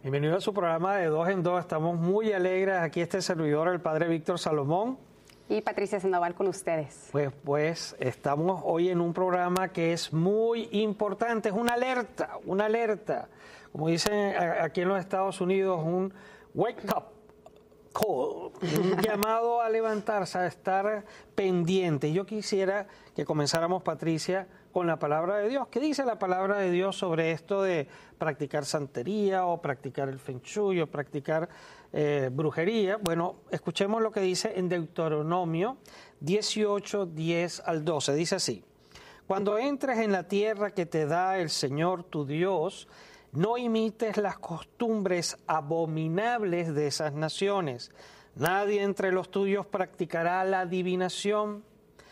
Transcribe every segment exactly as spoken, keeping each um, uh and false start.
Bienvenido a su programa de Dos en Dos. Estamos muy alegres. Aquí este servidor, el padre Víctor Salomón. Y Patricia Sandoval con ustedes. Pues, pues estamos hoy en un programa que es muy importante. Es una alerta, una alerta. Como dicen aquí en los Estados Unidos, un wake up call, un llamado a levantarse, a estar pendiente. Yo quisiera que comenzáramos, Patricia, con la palabra de Dios. ¿Qué dice la palabra de Dios sobre esto de practicar santería o practicar el feng shui o practicar eh, brujería? Bueno, escuchemos lo que dice en Deuteronomio dieciocho, diez al doce. Dice así: cuando entres en la tierra que te da el Señor tu Dios, no imites las costumbres abominables de esas naciones. Nadie entre los tuyos practicará la adivinación,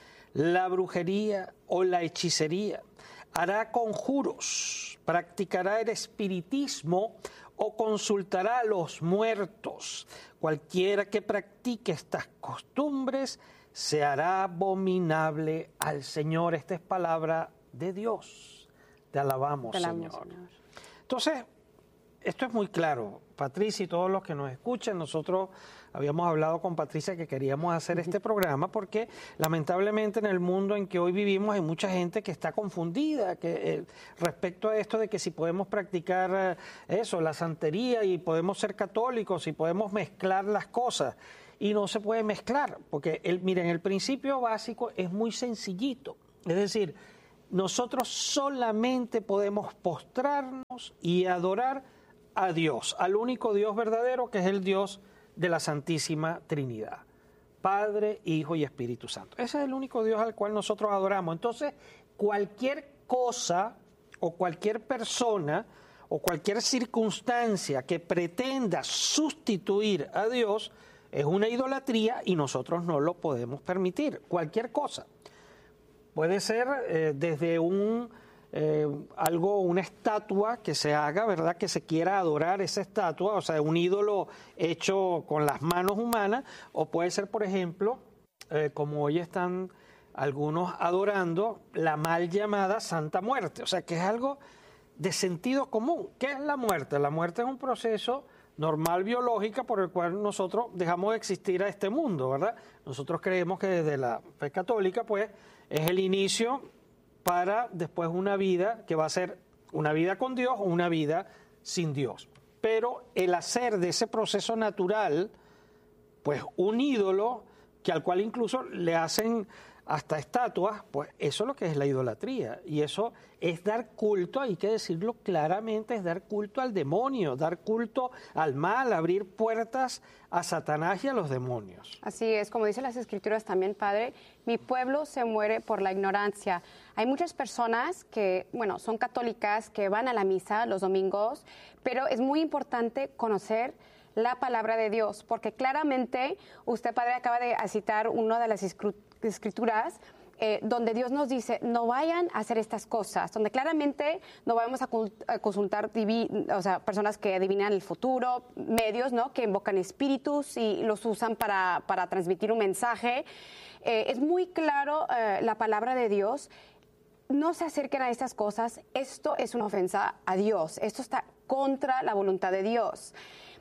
la brujería o la hechicería. Hará conjuros, practicará el espiritismo o consultará a los muertos. Cualquiera que practique estas costumbres se hará abominable al Señor. Esta es palabra de Dios. Te alabamos, Te alabamos, Señor. Señor. Entonces, esto es muy claro. Patricia y todos los que nos escuchan, nosotros habíamos hablado con Patricia que queríamos hacer este programa porque lamentablemente en el mundo en que hoy vivimos hay mucha gente que está confundida que, eh, respecto a esto de que si podemos practicar eh, eso, la santería, y podemos ser católicos y podemos mezclar las cosas. Y no se puede mezclar porque, el, miren, el principio básico es muy sencillito. Es decir, nosotros solamente podemos postrarnos y adorar a Dios, al único Dios verdadero, que es el Dios de la Santísima Trinidad, Padre, Hijo y Espíritu Santo. Ese es el único Dios al cual nosotros adoramos. Entonces, cualquier cosa o cualquier persona o cualquier circunstancia que pretenda sustituir a Dios es una idolatría y nosotros no lo podemos permitir. Cualquier cosa. Puede ser eh, desde un eh, algo, una estatua que se haga, ¿verdad? Que se quiera adorar esa estatua, o sea, un ídolo hecho con las manos humanas, o puede ser, por ejemplo, eh, como hoy están algunos adorando, la mal llamada Santa Muerte, o sea, que es algo de sentido común. ¿Qué es la muerte? La muerte es un proceso normal biológica por el cual nosotros dejamos de existir a este mundo, ¿verdad? Nosotros creemos que desde la fe católica, pues, es el inicio para después una vida que va a ser una vida con Dios o una vida sin Dios. Pero el hacer de ese proceso natural, pues, un ídolo que al cual incluso le hacen hasta estatuas, pues eso es lo que es la idolatría. Y eso es dar culto, hay que decirlo claramente, es dar culto al demonio, dar culto al mal, abrir puertas a Satanás y a los demonios. Así es, como dicen las Escrituras también, Padre, mi pueblo se muere por la ignorancia. Hay muchas personas que, bueno, son católicas, que van a la misa los domingos, pero es muy importante conocer la palabra de Dios, porque claramente usted, Padre, acaba de citar una de las escrituras eh, donde Dios nos dice, no vayan a hacer estas cosas, donde claramente no vamos a, a consultar divi- o sea, personas que adivinan el futuro, medios, ¿no?, que invocan espíritus y los usan para, para transmitir un mensaje. Eh, es muy claro eh, la palabra de Dios. No se acerquen a estas cosas. Esto es una ofensa a Dios. Esto está contra la voluntad de Dios.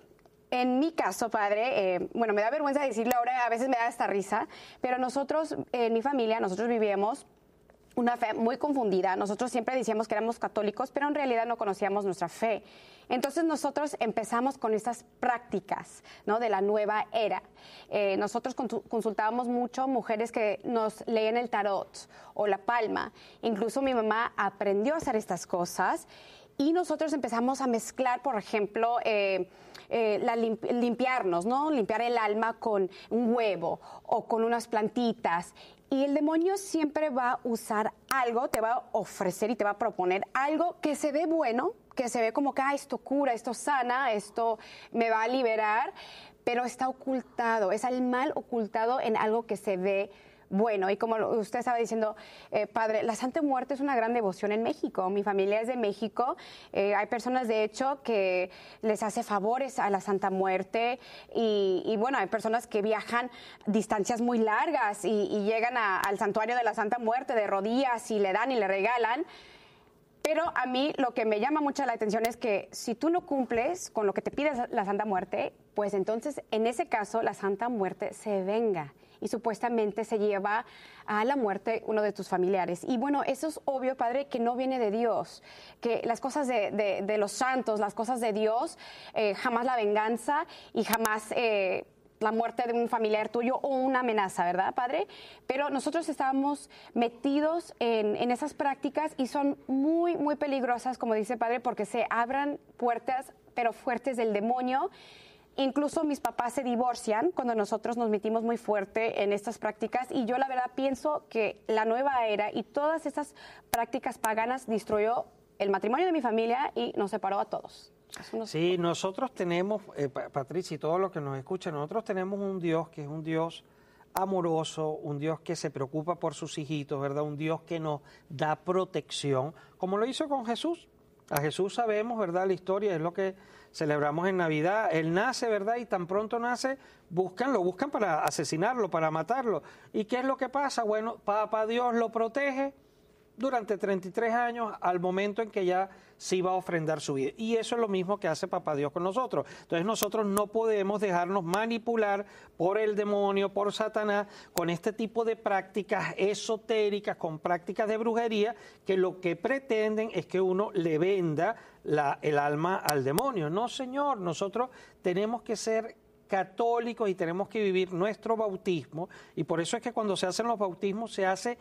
En mi caso, Padre, eh, bueno, me da vergüenza decirlo ahora, a veces me da esta risa, pero nosotros, en mi familia, nosotros vivíamos una fe muy confundida. Nosotros siempre decíamos que éramos católicos, pero en realidad no conocíamos nuestra fe. Entonces nosotros empezamos con estas prácticas, ¿no?, de la nueva era. Eh, nosotros consultábamos mucho mujeres que nos leen el tarot o la palma. Incluso mi mamá aprendió a hacer estas cosas y nosotros empezamos a mezclar, por ejemplo, eh, Eh, la limp limpiarnos, ¿no? Limpiar el alma con un huevo o con unas plantitas. Y el demonio siempre va a usar algo, te va a ofrecer y te va a proponer algo que se ve bueno, que se ve como que ah, esto cura, esto sana, esto me va a liberar, pero está ocultado, es el mal ocultado en algo que se ve bueno. Y como usted estaba diciendo, eh, Padre, la Santa Muerte es una gran devoción en México. Mi familia es de México. Eh, hay personas, de hecho, que les hace favores a la Santa Muerte. Y, y bueno, hay personas que viajan distancias muy largas y, y llegan a, al santuario de la Santa Muerte de rodillas y le dan y le regalan. Pero a mí lo que me llama mucho la atención es que si tú no cumples con lo que te pide la Santa Muerte, pues entonces en ese caso la Santa Muerte se venga y supuestamente se lleva a la muerte uno de tus familiares. Y bueno, eso es obvio, Padre, que no viene de Dios, que las cosas de, de, de los santos, las cosas de Dios, eh, jamás la venganza y jamás... Eh, la muerte de un familiar tuyo o una amenaza, ¿verdad, Padre? Pero nosotros estábamos metidos en, en esas prácticas y son muy, muy peligrosas, como dice Padre, porque se abran puertas, pero fuertes del demonio. Incluso mis papás se divorcian cuando nosotros nos metimos muy fuerte en estas prácticas y yo la verdad pienso que la nueva era y todas esas prácticas paganas destruyó el matrimonio de mi familia y nos separó a todos. Sí, nosotros tenemos, eh, Patricia, y todos los que nos escuchan, nosotros tenemos un Dios que es un Dios amoroso, un Dios que se preocupa por sus hijitos, ¿verdad? Un Dios que nos da protección, como lo hizo con Jesús. A Jesús sabemos, ¿verdad? La historia es lo que celebramos en Navidad. Él nace, ¿verdad? Y tan pronto nace, buscan, lo buscan para asesinarlo, para matarlo. ¿Y qué es lo que pasa? Bueno, Papá Dios lo protege durante treinta y tres años al momento en que ya se iba a ofrendar su vida. Y eso es lo mismo que hace Papá Dios con nosotros. Entonces nosotros no podemos dejarnos manipular por el demonio, por Satanás, con este tipo de prácticas esotéricas, con prácticas de brujería, que lo que pretenden es que uno le venda la, el alma al demonio. No, señor, nosotros tenemos que ser católicos y tenemos que vivir nuestro bautismo, y por eso es que cuando se hacen los bautismos se hace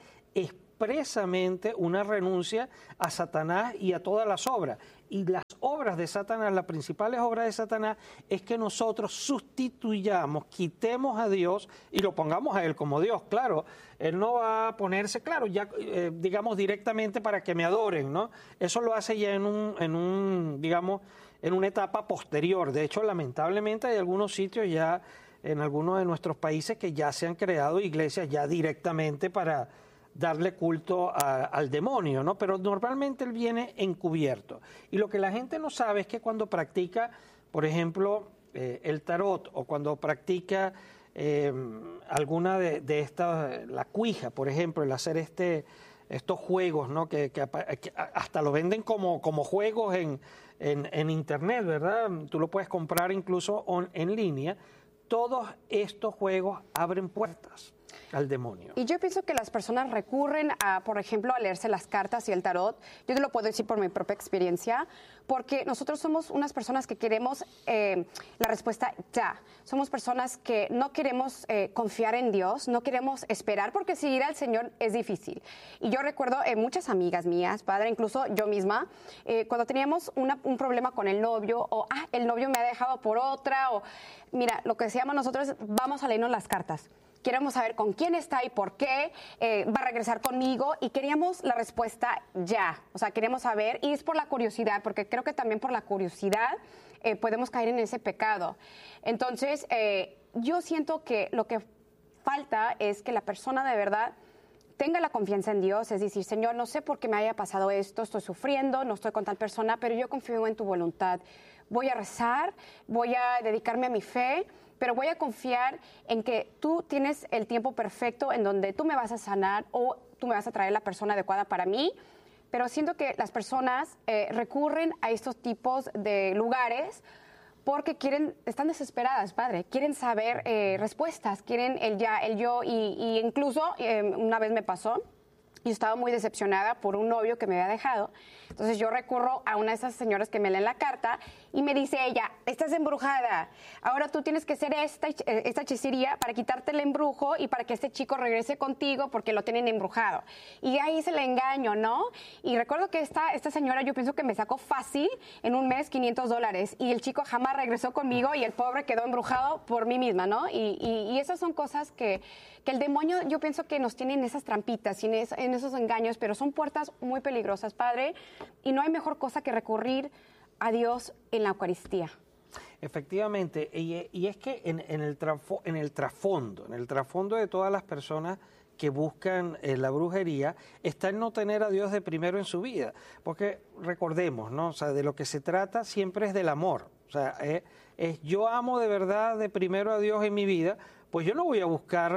expresamente una renuncia a Satanás y a todas las obras. Y las obras de Satanás, las principales obras de Satanás, es que nosotros sustituyamos, quitemos a Dios y lo pongamos a Él como Dios. Claro, Él no va a ponerse, claro, ya eh, digamos directamente para que me adoren, ¿no? Eso lo hace ya en un, en un, digamos, en una etapa posterior. De hecho, lamentablemente hay algunos sitios ya, en algunos de nuestros países, que ya se han creado iglesias ya directamente para darle culto a, al demonio, ¿no? Pero normalmente él viene encubierto. Y lo que la gente no sabe es que cuando practica, por ejemplo, eh, el tarot, o cuando practica eh, alguna de, de estas, la cuija, por ejemplo, el hacer este, estos juegos, ¿no? Que, que, que hasta lo venden como, como juegos en, en, en internet, ¿verdad? Tú lo puedes comprar incluso on, en línea. Todos estos juegos abren puertas al demonio. Y yo pienso que las personas recurren a, por ejemplo, a leerse las cartas y el tarot. Yo te lo puedo decir por mi propia experiencia, porque nosotros somos unas personas que queremos eh, la respuesta ya. Somos personas que no queremos eh, confiar en Dios, no queremos esperar, porque seguir al Señor es difícil. Y yo recuerdo eh, muchas amigas mías, padre, incluso yo misma, eh, cuando teníamos una, un problema con el novio, o ah, el novio me ha dejado por otra, o mira, lo que decíamos nosotros, vamos a leernos las cartas. Queremos saber con quién está y por qué eh, va a regresar conmigo, y queríamos la respuesta ya. O sea, queremos saber, y es por la curiosidad, porque creo que también por la curiosidad eh, podemos caer en ese pecado. Entonces, eh, yo siento que lo que falta es que la persona de verdad tenga la confianza en Dios, es decir, Señor, no sé por qué me haya pasado esto, estoy sufriendo, no estoy con tal persona, pero yo confío en tu voluntad. Voy a rezar, voy a dedicarme a mi fe, pero voy a confiar en que tú tienes el tiempo perfecto en donde tú me vas a sanar o tú me vas a traer la persona adecuada para mí. Pero siento que las personas eh, recurren a estos tipos de lugares porque quieren, están desesperadas, padre, quieren saber eh, respuestas, quieren el ya, el yo, y, y incluso eh, una vez me pasó, yo estaba muy decepcionada por un novio que me había dejado. Entonces yo recurro a una de esas señoras que me leen la carta y me dice ella, estás embrujada, ahora tú tienes que hacer esta, esta hechicería para quitarte el embrujo y para que este chico regrese contigo porque lo tienen embrujado. Y ahí se le engaño, ¿no? Y recuerdo que esta, esta señora, yo pienso que me sacó fácil en un mes quinientos dólares, y el chico jamás regresó conmigo y el pobre quedó embrujado por mí misma, ¿no? Y, y, y esas son cosas que, que el demonio, yo pienso que nos tiene en esas trampitas y en, es, en esos engaños, pero son puertas muy peligrosas, padre, y no hay mejor cosa que recurrir a Dios en la Eucaristía. Efectivamente, y, y es que en, en, el trafo, en el trasfondo, en el trasfondo de todas las personas que buscan eh, la brujería, está en no tener a Dios de primero en su vida, porque recordemos, ¿no? O sea, de lo que se trata siempre es del amor. O sea, es, es yo amo de verdad de primero a Dios en mi vida, pues yo no voy a buscar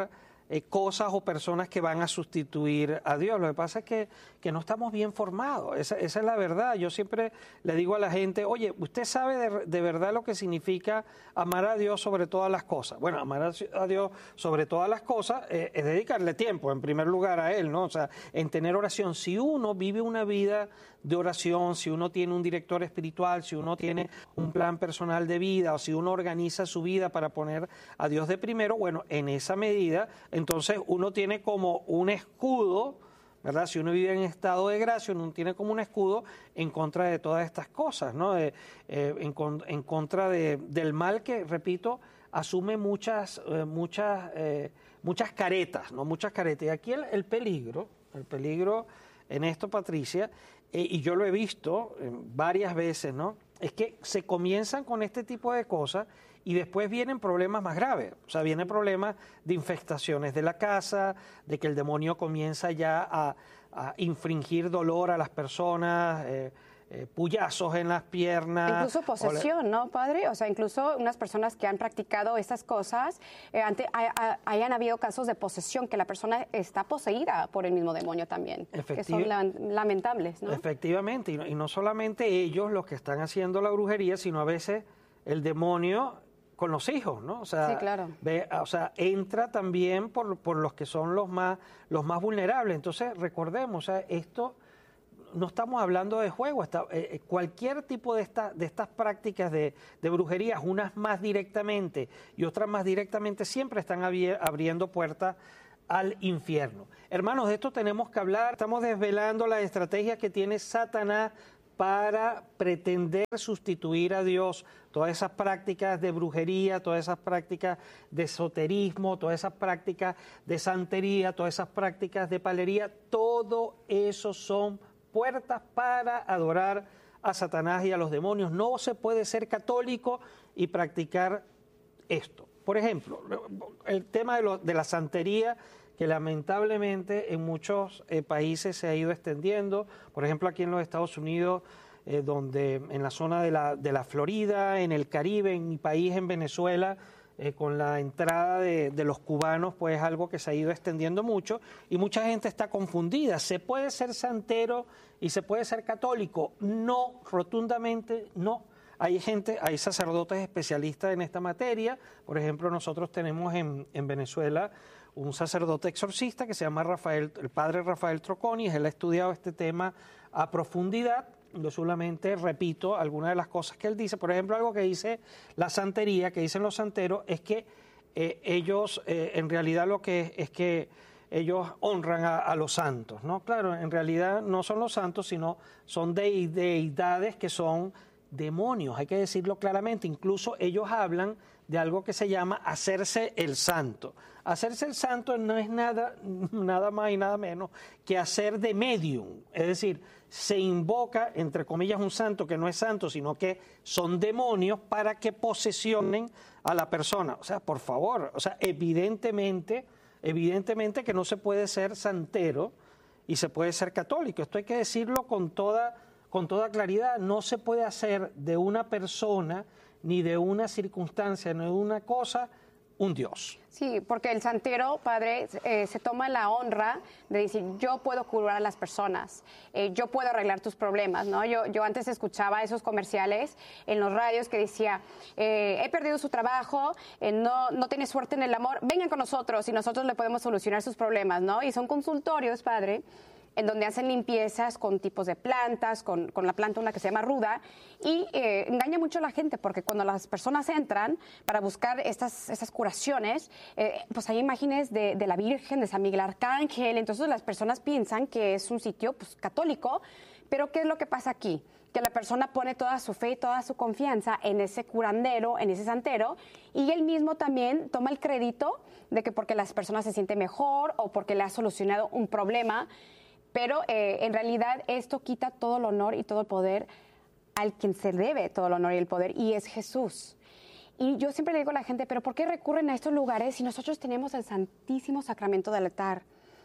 eh, cosas o personas que van a sustituir a Dios. Lo que pasa es que, que no estamos bien formados, esa, esa es la verdad. Yo siempre le digo a la gente, oye, ¿usted sabe de, de verdad lo que significa amar a Dios sobre todas las cosas? Bueno, amar a Dios sobre todas las cosas eh, es dedicarle tiempo, en primer lugar, a Él, ¿no? O sea, en tener oración. Si uno vive una vida de oración, si uno tiene un director espiritual, si uno tiene un plan personal de vida o si uno organiza su vida para poner a Dios de primero, bueno, en esa medida, entonces uno tiene como un escudo, ¿verdad? Si uno vive en estado de gracia, uno tiene como un escudo en contra de todas estas cosas, ¿no? Eh, eh, en, en contra de, del mal que, repito, asume muchas, eh, muchas, eh, muchas caretas, ¿no? Muchas caretas. Y aquí el, el peligro, el peligro en esto, Patricia, eh, y yo lo he visto eh, varias veces, ¿no? Es que se comienzan con este tipo de cosas y después vienen problemas más graves. O sea, vienen problemas de infestaciones de la casa, de que el demonio comienza ya a, a infringir dolor a las personas, eh, eh, puyazos en las piernas. Incluso posesión, ¿no, padre? O sea, incluso unas personas que han practicado estas cosas, eh, ante, hay, hayan habido casos de posesión, que la persona está poseída por el mismo demonio también, que son la, lamentables, ¿no? Efectivamente, y no, y no solamente ellos los que están haciendo la brujería, sino a veces el demonio con los hijos, ¿no? O sea, sí, claro. ve, o sea, entra también por, por los que son los más, los más vulnerables. Entonces, recordemos, o sea, esto no estamos hablando de juego, está, eh, cualquier tipo de, esta, de estas prácticas de, de brujerías, unas más directamente y otras más directamente, siempre están abri- abriendo puertas al infierno. Hermanos, de esto tenemos que hablar, estamos desvelando las estrategias que tiene Satanás para pretender sustituir a Dios, todas esas prácticas de brujería, todas esas prácticas de esoterismo, todas esas prácticas de santería, todas esas prácticas de palería, todo eso son puertas para adorar a Satanás y a los demonios. No se puede ser católico y practicar esto. Por ejemplo, el tema de, lo, de la santería, que lamentablemente en muchos eh, países se ha ido extendiendo. Por ejemplo, aquí en los Estados Unidos, eh, donde en la zona de la, de la Florida, en el Caribe, en mi país, en Venezuela, Eh, con la entrada de, de los cubanos, pues es algo que se ha ido extendiendo mucho y mucha gente está confundida. ¿Se puede ser santero y se puede ser católico? No, rotundamente no. Hay gente, hay sacerdotes especialistas en esta materia. Por ejemplo, nosotros tenemos en, en Venezuela un sacerdote exorcista que se llama Rafael, el padre Rafael Troconis. Él ha estudiado este tema a profundidad. Yo solamente repito algunas de las cosas que él dice. Por ejemplo, algo que dice la santería, que dicen los santeros, es que eh, ellos eh, en realidad lo que es, es que ellos honran a, a los santos, ¿no? Claro, en realidad no son los santos, sino son de, deidades que son demonios, hay que decirlo claramente. Incluso ellos hablan de algo que se llama hacerse el santo. Hacerse el santo no es nada, nada más y nada menos que hacer de medium, es decir, se invoca, entre comillas, un santo que no es santo, sino que son demonios para que posesionen a la persona. O sea, por favor, o sea, evidentemente, evidentemente que no se puede ser santero y se puede ser católico. Esto hay que decirlo con toda, con toda claridad. No se puede hacer de una persona, ni de una circunstancia, ni de una cosa, un Dios. Sí, porque el santero, padre, eh, se toma la honra de decir, yo puedo curar a las personas, eh, yo puedo arreglar tus problemas, ¿no? Yo, yo antes escuchaba esos comerciales en los radios que decía, eh, he perdido su trabajo, eh, no, no tiene suerte en el amor, vengan con nosotros y nosotros le podemos solucionar sus problemas, ¿no? Y son consultorios, padre, en donde hacen limpiezas con tipos de plantas, con, con la planta una que se llama ruda, y eh, engaña mucho a la gente, porque cuando las personas entran para buscar estas, estas curaciones, eh, pues hay imágenes de, de la Virgen, de San Miguel Arcángel, entonces las personas piensan que es un sitio pues, católico, pero ¿qué es lo que pasa aquí? Que la persona pone toda su fe y toda su confianza en ese curandero, en ese santero, y él mismo también toma el crédito de que porque las personas se sienten mejor o porque le ha solucionado un problema. Pero eh, en realidad esto quita todo el honor y todo el poder al quien se debe todo el honor y el poder, y es Jesús. Y yo siempre le digo a la gente, ¿pero por qué recurren a estos lugares si nosotros tenemos el Santísimo Sacramento del altar?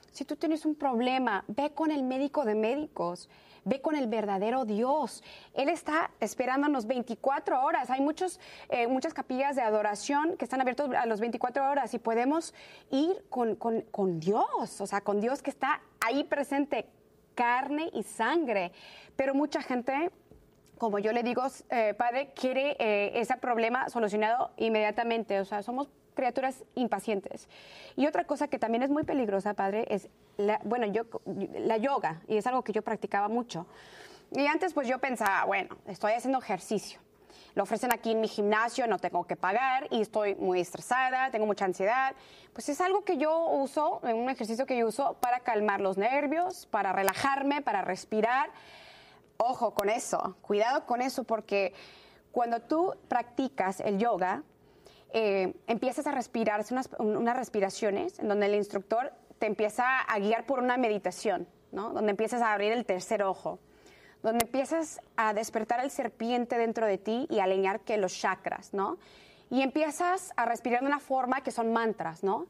Si tú tienes un problema, ve con el médico de médicos, ve con el verdadero Dios. Él está esperándonos veinticuatro horas. Hay muchos, eh, muchas capillas de adoración que están abiertas a las veinticuatro horas y podemos ir con, con, con Dios, o sea, con Dios que está ahí presente, carne y sangre. Pero mucha gente, como yo le digo, eh, Padre, quiere eh, ese problema solucionado inmediatamente. O sea, somos criaturas impacientes. Y otra cosa que también es muy peligrosa, Padre, es, la, bueno, yo, la yoga, y es algo que yo practicaba mucho. Y antes, pues yo pensaba, bueno, estoy haciendo ejercicio. Lo ofrecen aquí en mi gimnasio, no tengo que pagar y estoy muy estresada, tengo mucha ansiedad. Pues es algo que yo uso, un ejercicio que yo uso para calmar los nervios, para relajarme, para respirar. Ojo con eso, cuidado con eso, porque cuando tú practicas el yoga, eh, empiezas a respirar, unas, unas respiraciones en donde el instructor te empieza a guiar por una meditación, ¿no? Donde empiezas a abrir el tercer ojo, donde empiezas a despertar el serpiente dentro de ti y a alinear que los chakras, ¿no? Y empiezas a respirar de una forma que son mantras, ¿no?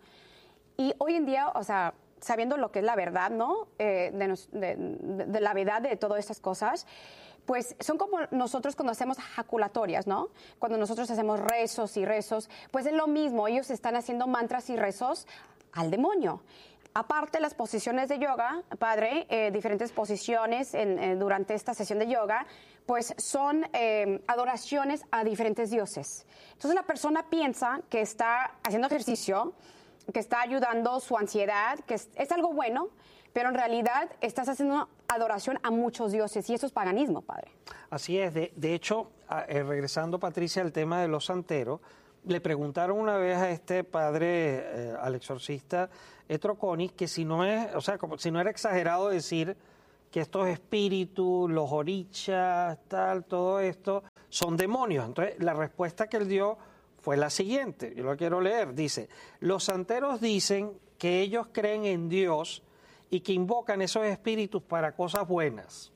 Y hoy en día, o sea, sabiendo lo que es la verdad, ¿no? Eh, de, nos, de, de, de la verdad de todas estas cosas, pues son como nosotros cuando hacemos jaculatorias, ¿no? Cuando nosotros hacemos rezos y rezos, pues es lo mismo, ellos están haciendo mantras y rezos al demonio. Aparte, las posiciones de yoga, Padre, eh, diferentes posiciones en, eh, durante esta sesión de yoga, pues son eh, adoraciones a diferentes dioses. Entonces la persona piensa que está haciendo ejercicio, que está ayudando su ansiedad, que es, es algo bueno, pero en realidad estás haciendo adoración a muchos dioses y eso es paganismo, Padre. Así es. De, de hecho, a, eh, regresando, Patricia, al tema de los santeros, le preguntaron una vez a este padre, eh, al exorcista Etroconi, que si no es, o sea, como si no era exagerado decir que estos espíritus, los orichas, tal, todo esto, son demonios. Entonces, la respuesta que él dio fue la siguiente, yo la quiero leer, dice, los santeros dicen que ellos creen en Dios y que invocan esos espíritus para cosas buenas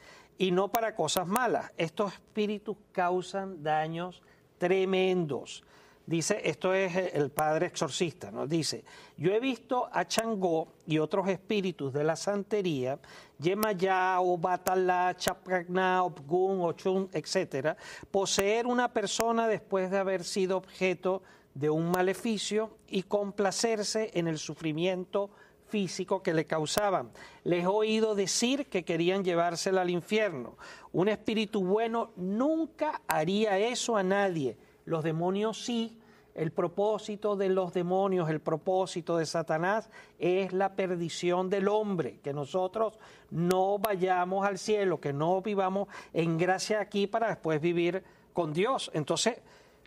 y no para cosas malas. Estos espíritus causan daños tremendos. Dice, esto es el padre exorcista, ¿no? Dice, yo he visto a Changó y otros espíritus de la santería, Yemayá, Obatalá, Chapagná, Obgun, Ochun, etcétera, poseer una persona después de haber sido objeto de un maleficio y complacerse en el sufrimiento físico que le causaban. Les he oído decir que querían llevársela al infierno. Un espíritu bueno nunca haría eso a nadie. Los demonios sí. El propósito de los demonios, el propósito de Satanás es la perdición del hombre, que nosotros no vayamos al cielo, que no vivamos en gracia aquí para después vivir con Dios. Entonces,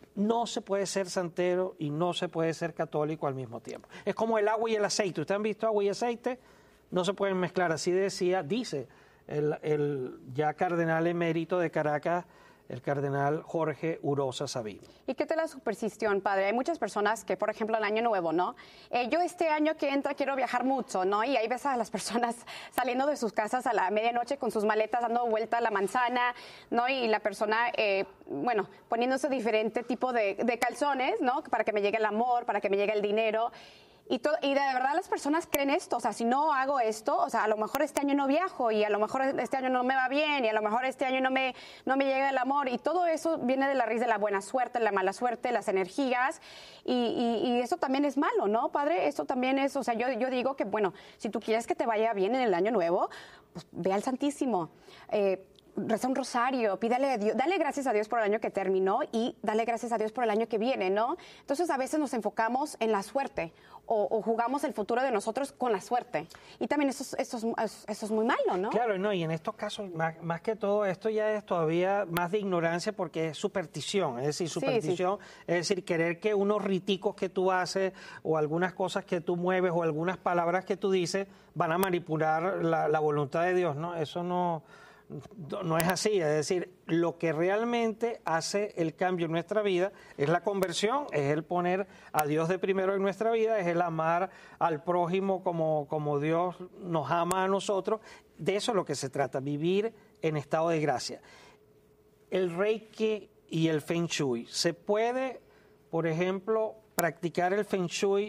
no se puede ser santero y no se puede ser católico al mismo tiempo. Es como el agua y el aceite. ¿Ustedes han visto agua y aceite? No se pueden mezclar. Así decía, dice el, el ya cardenal emérito de Caracas, el cardenal Jorge Urosa Sabino. ¿Y qué tal la superstición, Padre? Hay muchas personas que, por ejemplo, el año nuevo, ¿no? Eh, yo este año que entra quiero viajar mucho, ¿no? Y ahí ves a las personas saliendo de sus casas a la medianoche con sus maletas, dando vuelta a la manzana, ¿no? Y la persona, eh, bueno, poniéndose diferente tipo de, de calzones, ¿no? Para que me llegue el amor, para que me llegue el dinero. Y, todo, y de verdad las personas creen esto, o sea, si no hago esto, o sea, a lo mejor este año no viajo y a lo mejor este año no me va bien y a lo mejor este año no me, no me llega el amor y todo eso viene de la raíz de la buena suerte, la mala suerte, las energías y, y, y eso también es malo, ¿no, Padre? Eso también es, o sea, yo, yo digo que, bueno, si tú quieres que te vaya bien en el año nuevo, pues ve al Santísimo, eh, reza un rosario, pídale a Dios, dale gracias a Dios por el año que terminó y dale gracias a Dios por el año que viene, ¿no? Entonces a veces nos enfocamos en la suerte o, o jugamos el futuro de nosotros con la suerte y también eso, es- eso, es, eso es muy malo, ¿no? Claro, no, y en estos casos, más, más que todo, esto ya es todavía más de ignorancia porque es superstición, es decir, Sí, superstición, es decir, querer que unos riticos que tú haces o algunas cosas que tú mueves o algunas palabras que tú dices van a manipular la, la voluntad de Dios, ¿no? Eso no... No es así, es decir, lo que realmente hace el cambio en nuestra vida es la conversión, es el poner a Dios de primero en nuestra vida, es el amar al prójimo como, como Dios nos ama a nosotros. De eso es lo que se trata, vivir en estado de gracia. El Reiki y el Feng Shui. ¿Se puede, por ejemplo, practicar el Feng Shui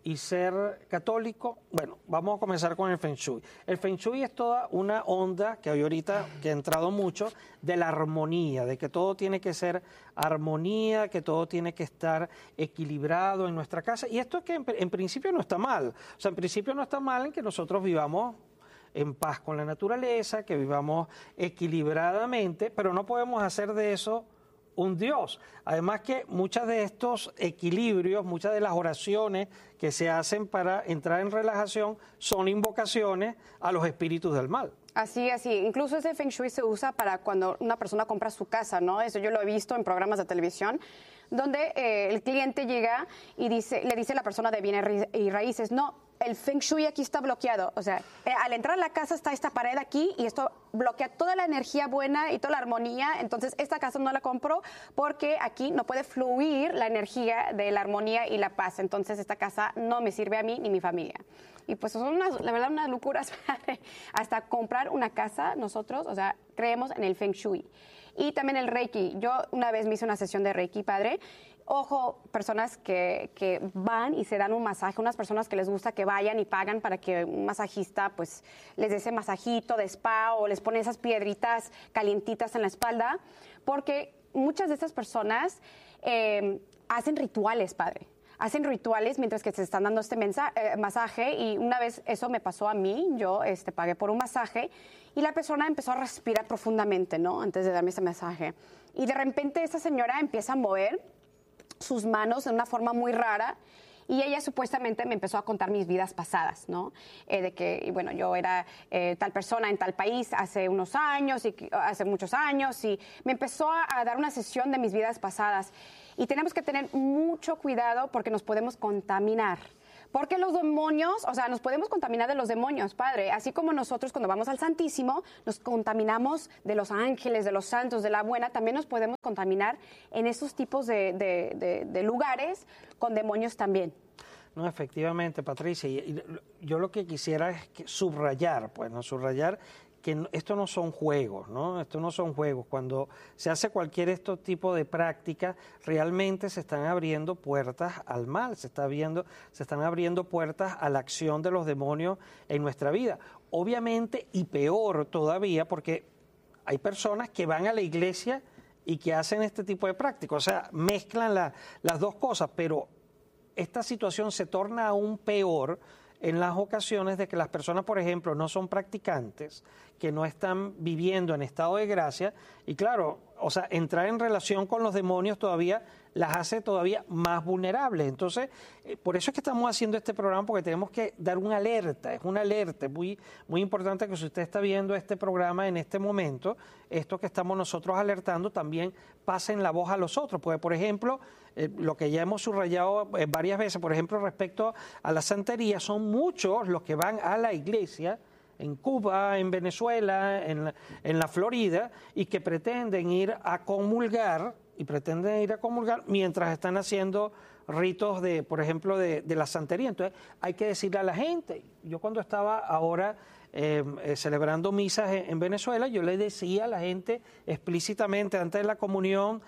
y ser católico, bueno, vamos a comenzar con el Feng Shui. El Feng Shui es toda una onda que hoy ahorita, que ha entrado mucho, de la armonía, de que todo tiene que ser armonía, que todo tiene que estar equilibrado en nuestra casa. Y esto es que en, en principio no está mal. O sea, en principio no está mal en que nosotros vivamos en paz con la naturaleza, que vivamos equilibradamente, pero no podemos hacer de eso un Dios. Además que muchos de estos equilibrios, muchas de las oraciones que se hacen para entrar en relajación son invocaciones a los espíritus del mal. Así, así. Incluso ese Feng Shui se usa para cuando una persona compra su casa, ¿no? Eso yo lo he visto en programas de televisión, donde eh, el cliente llega y dice, le dice a la persona de bienes y raíces, no, el Feng Shui aquí está bloqueado. O sea, eh, al entrar a la casa está esta pared aquí y esto bloquea toda la energía buena y toda la armonía. Entonces, esta casa no la compro porque aquí no puede fluir la energía de la armonía y la paz. Entonces, esta casa no me sirve a mí ni a mi familia. Y pues son, unas, la verdad, unas locuras. Hasta comprar una casa, nosotros, o sea, creemos en el Feng Shui. Y también el Reiki. Yo una vez me hice una sesión de Reiki, padre. Ojo, personas que, que van y se dan un masaje, unas personas que les gusta que vayan y pagan para que un masajista pues les dé ese masajito de spa o les pone esas piedritas calientitas en la espalda, porque muchas de estas personas eh, hacen rituales, padre. Hacen rituales mientras que se están dando este mensaje, eh, masaje, y una vez eso me pasó a mí, yo este, pagué por un masaje y la persona empezó a respirar profundamente, ¿no? Antes de darme ese masaje. Y de repente esa señora empieza a mover sus manos de una forma muy rara y ella supuestamente me empezó a contar mis vidas pasadas, ¿no? Eh, de que, y bueno, yo era eh, tal persona en tal país hace unos años, y hace muchos años, y me empezó a, a dar una sesión de mis vidas pasadas. Y tenemos que tener mucho cuidado porque nos podemos contaminar. Porque los demonios, o sea, nos podemos contaminar de los demonios, padre. Así como nosotros cuando vamos al Santísimo nos contaminamos de los ángeles, de los santos, de la buena, también nos podemos contaminar en esos tipos de, de, de, de lugares con demonios también. No, efectivamente, Patricia. Y yo lo que quisiera es que subrayar, pues, no subrayar que esto no son juegos, ¿no? Esto no son juegos. Cuando se hace cualquier este tipo de práctica, realmente se están abriendo puertas al mal, se está viendo, se están abriendo puertas a la acción de los demonios en nuestra vida. Obviamente, y peor todavía, porque hay personas que van a la iglesia y que hacen este tipo de prácticas, o sea, mezclan la, las dos cosas, pero esta situación se torna aún peor en las ocasiones de que las personas, por ejemplo, no son practicantes, que no están viviendo en estado de gracia, y claro, o sea, entrar en relación con los demonios todavía las hace todavía más vulnerables. Entonces, eh, por eso es que estamos haciendo este programa, porque tenemos que dar una alerta, es una alerta, es muy, muy importante que si usted está viendo este programa en este momento, esto que estamos nosotros alertando también pasen la voz a los otros, porque por ejemplo, eh, lo que ya hemos subrayado eh, varias veces, por ejemplo, respecto a la santería, son muchos los que van a la iglesia en Cuba, en Venezuela, en la, en la Florida, y que pretenden ir a comulgar, y pretenden ir a comulgar mientras están haciendo ritos de, por ejemplo, de, de la santería. Entonces, hay que decirle a la gente, yo cuando estaba ahora eh, eh, celebrando misas en, en Venezuela, yo le decía a la gente explícitamente antes de la comunión,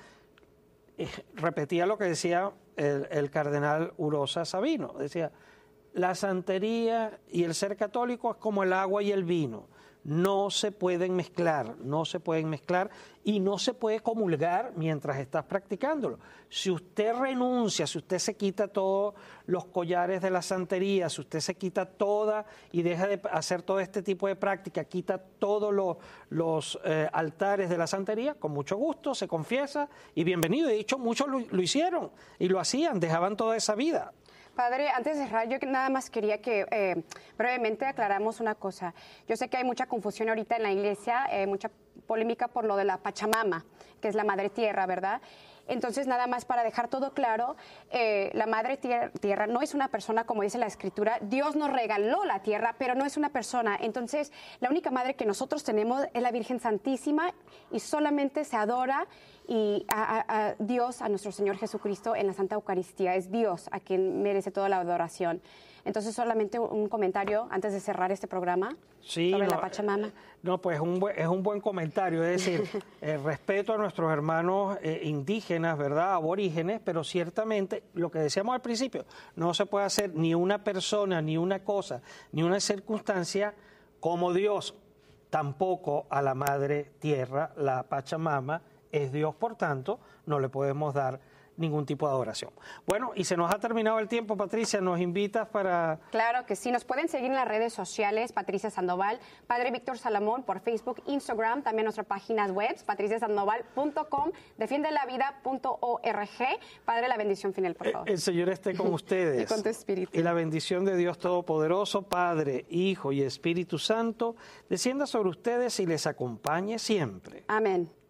eh, repetía lo que decía el, el cardenal Urosa Sabino, decía, la santería y el ser católico es como el agua y el vino. No se pueden mezclar, no se pueden mezclar y no se puede comulgar mientras estás practicándolo. Si usted renuncia, si usted se quita todos los collares de la santería, si usted se quita toda y deja de hacer todo este tipo de práctica, quita todos los, los eh, altares de la santería, con mucho gusto se confiesa y bienvenido. De hecho, muchos lo, lo hicieron y lo hacían, dejaban toda esa vida. Padre, antes de cerrar, yo nada más quería que eh, brevemente aclaramos una cosa. Yo sé que hay mucha confusión ahorita en la iglesia, eh, mucha polémica por lo de la Pachamama, que es la Madre Tierra, ¿verdad? Entonces, nada más para dejar todo claro, eh, la Madre tierra, tierra no es una persona, como dice la Escritura. Dios nos regaló la tierra, pero no es una persona. Entonces, la única Madre que nosotros tenemos es la Virgen Santísima y solamente se adora y a, a, a Dios, a nuestro Señor Jesucristo en la Santa Eucaristía. Es Dios a quien merece toda la adoración. Entonces, solamente un comentario antes de cerrar este programa. sí, sobre no, la Pachamama. No, pues un buen, es un buen comentario, es decir, el respeto a nuestros hermanos eh, indígenas, ¿verdad?, aborígenes, pero ciertamente, lo que decíamos al principio, no se puede hacer ni una persona, ni una cosa, ni una circunstancia como Dios, tampoco a la Madre Tierra, la Pachamama es Dios, por tanto, no le podemos dar ningún tipo de adoración. Bueno, y se nos ha terminado el tiempo, Patricia, nos invitas para... Claro que sí, nos pueden seguir en las redes sociales, Patricia Sandoval, Padre Víctor Salamón, por Facebook, Instagram, también nuestras páginas web, patricia sandoval punto com, defiende la vida punto org. Padre, la bendición final, por favor. El Señor esté con ustedes. Y con tu espíritu. Y la bendición de Dios Todopoderoso, Padre, Hijo y Espíritu Santo, descienda sobre ustedes y les acompañe siempre. Amén.